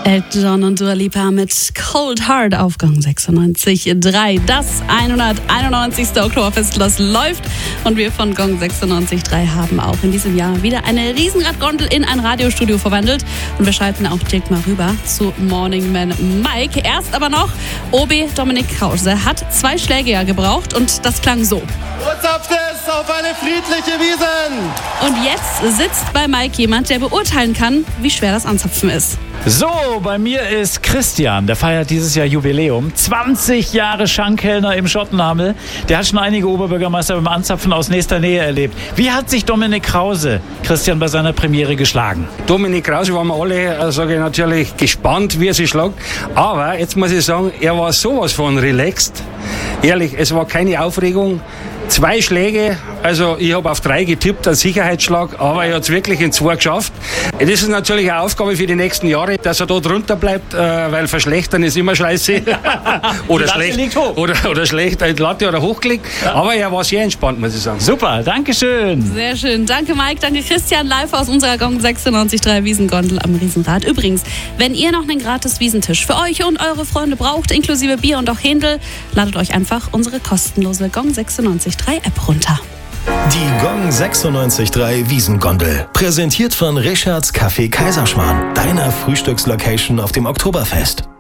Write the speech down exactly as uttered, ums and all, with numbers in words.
Elton John und Dua Lipa mit Cold Heart auf Gong sechsundneunzig Komma drei. Das hunderteinundneunzigste Oktoberfest läuft und wir von Gong sechsundneunzig Komma drei haben auch in diesem Jahr wieder eine Riesenradgondel in ein Radiostudio verwandelt. Und wir schalten auch direkt mal rüber zu Morning Man Mike. Erst aber noch, O B Dominik Krause hat zwei Schläge ja gebraucht und das klang so. Zapft es auf eine friedliche Wiesen. Und jetzt sitzt bei Mike jemand, der beurteilen kann, wie schwer das Anzapfen ist. So, bei mir ist Christian, der feiert dieses Jahr Jubiläum. zwanzig Jahre Schankkellner im Schottenhamel. Der hat schon einige Oberbürgermeister beim Anzapfen aus nächster Nähe erlebt. Wie hat sich Dominik Krause, Christian, bei seiner Premiere geschlagen? Dominik Krause waren wir alle, äh, sage ich, natürlich gespannt, wie er sich schlagt. Aber jetzt muss ich sagen, er war sowas von relaxed. Ehrlich, es war keine Aufregung. Zwei Schläge, also ich habe auf drei getippt, einen Sicherheitsschlag, aber er hat es wirklich in zwei geschafft. Das ist natürlich eine Aufgabe für die nächsten Jahre, dass er da drunter bleibt, äh, weil verschlechtern ist immer scheiße. oder, schlecht, oder, oder schlecht, die Latte oder hochgelegt. Ja. Aber er war sehr entspannt, muss ich sagen. Super, danke schön. Sehr schön. Danke Mike, danke Christian, live aus unserer Gong sechsundneunzig Komma drei Wiesengondel am Riesenrad. Übrigens, wenn ihr noch einen gratis Wiesentisch für euch und eure Freunde braucht, inklusive Bier und auch Händel, ladet euch einfach unsere kostenlose Gong sechsundneunzig Komma drei App runter. Die Gong sechsundneunzig Komma drei Wiesengondel. Präsentiert von Richards Café Kaiserschmarrn, deiner Frühstückslocation auf dem Oktoberfest.